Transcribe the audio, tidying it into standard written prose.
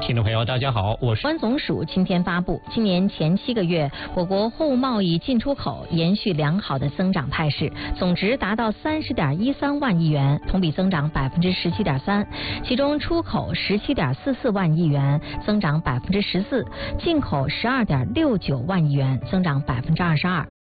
听众朋友，大家好，我是。 关总署今天发布，今年前7个月，我国货物贸易进出口延续良好的增长态势，总值达到30.13万亿元，同比增长17.3%，其中出口17.44万亿元，增长14%，进口12.69万亿元，增长22%。